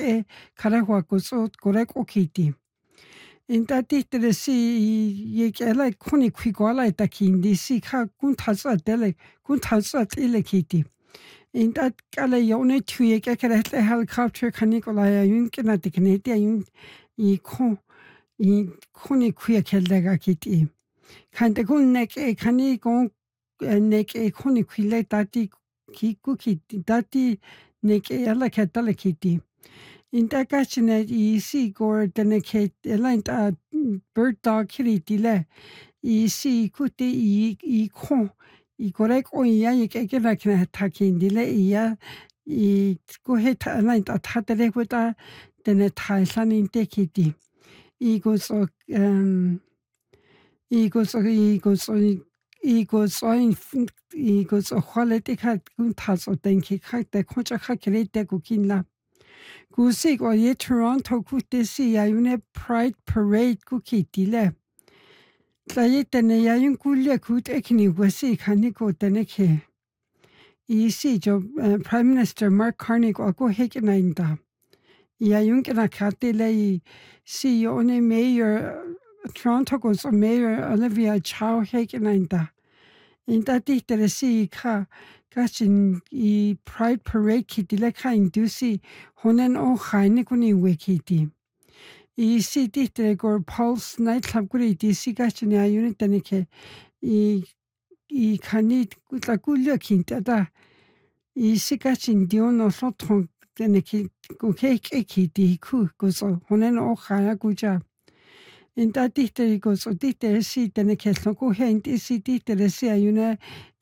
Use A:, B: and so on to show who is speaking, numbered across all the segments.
A: ke karahwa ko so korek okiti. Inta tihtere si ye kela kuni kwikola itakindi si ka kun tasa tele kun tasa tele kiti. Inta kala yone tuye ke kere helicopter kanikola ya yun kena tikneti ya yun I kuni kuya keldaga kiti. Kante kun neke kani kon neke kuni kwile tati kiku kiti tati neke yala ketala kiti. Inta kachine si gor teneke elainta bird dog kiriti le si kuti kon korek o ya yekela kena takindi le ya ko heta elainta tatere huta tene taisanin tekiti. Igoso quality kat kun taso denki kat de koncha kakirete kukinla. Gusik o ye Toronto kutesi ya yune Pride Parade kukitile. Tlayetene ya yun kulle kut ekni wasi kaniko teneke. Si jo Prime Minister Mark Carney o go hekenainda. Ja, junkena katile si one mayor Toronto goes mayor Olivia Chow hekenainda. Inta tihtere si ka kashin Pride Parade kitile ka indusi honen o khaine kuni wekiti. Si tihtere gor Pulse nightclub guri si kashin ya unit tenike kanit kutla kulya kinta da. Si kashin diono sotong teneki kukeke kiti ku gozo honen o khaya kuja. Inta tihtere gozo tihtere si teneke loko henti si tihtere si ayuna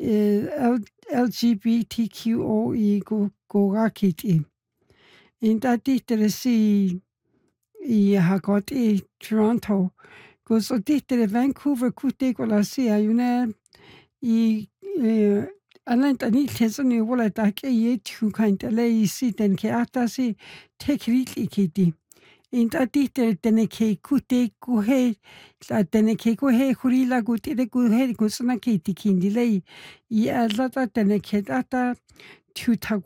A: LGBTQOI goga kiti. Inta tihtere si hagot Toronto gozo tihtere Vancouver kute gola si ayuna Alanta ni tesoni wala take ye tu kainta le si ten ke ata si tekritli kiti. Inta tihtere teneke kute kuhe la teneke kuhe hurila gutire kuhe kusana kiti kindi le alata teneke ata tuta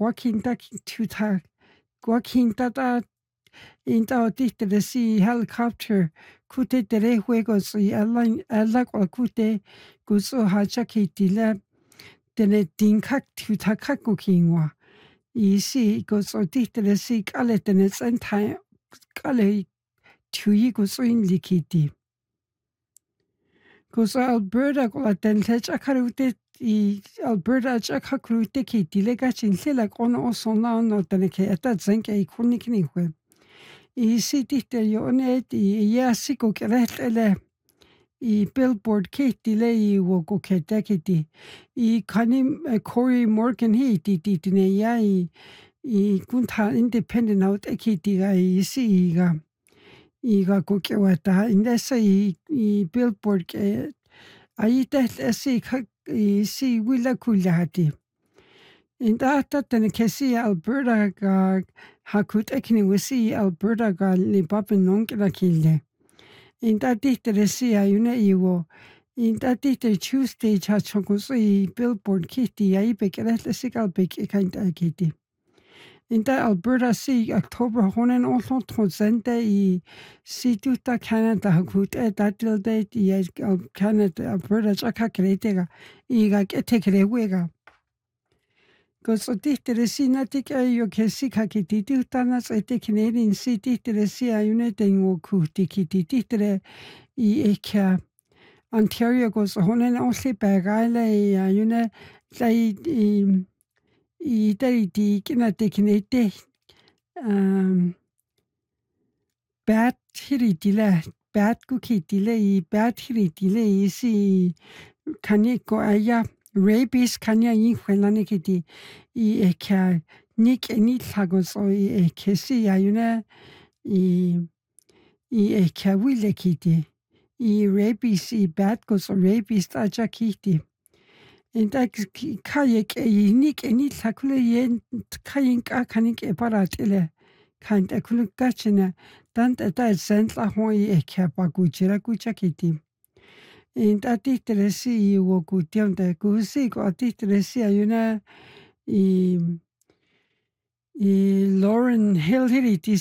A: guakinta ta inta tihtere si helicopter kute tere huego si ala kute guso hacha kiti le tene tinkak tutakak kukingwa. Si gozo tihtere si kale tene sentai kale tuyi gozo in likiti. Gozo Alberta gola tene chakarute Alberta chakakrute kiti le gachin sila kono osona no tene ke eta zenke ikunikini hwe. Si tihtere yone yasiko kerehtele billboard kiti le wogo ketekiti. Kani Corey Morgan tine ya kunta independent out kiti ga si ga koke wata indesa billboard ke ayita si wila kulyati. Inda tene kesi Alberta ga hakut ekni wisi Alberta ga libapen nongkina kille. Inta tihtere si ayuna iwo. Inta tihtere Tuesday chachonguso billboard kiti bekere sigal beke kainta kiti. Inta Alberta si October honen olon tonsente si tuta Canada hakute datilde Canada Alberta chaka kretega ga kete krewega. Goso tihtere si natika yo kesi kakiti tutana ete Canadian si tihtere si ayune tengo kuti kiti tihtere eka Ontario goes honen only bagaile ayune lai di kina teknete bad hiritile bad kukitile bad hiritile si kaniko aya rabies kanya hwelane kiti eka nik eni lagos o kesi ayune eka wile kiti. Rabies bad goes rabies aja kiti. Inta kayek nik eni lakule yen kayink akanik paratile kanta kulukachina tanta ta sentla hoi eka bagujira kucha kiti. Inta tihtere si wokutionte kusi ko tihtere si ayuna Lauren Hill hiriti